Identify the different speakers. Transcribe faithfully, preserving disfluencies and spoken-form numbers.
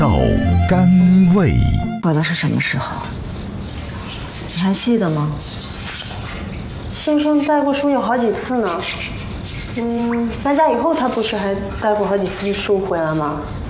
Speaker 1: 道甘味。
Speaker 2: 回来是什么时候？你还记得吗？
Speaker 3: 先生带过书有好几次呢。嗯，搬家以后他不是还带过好几次书回来吗？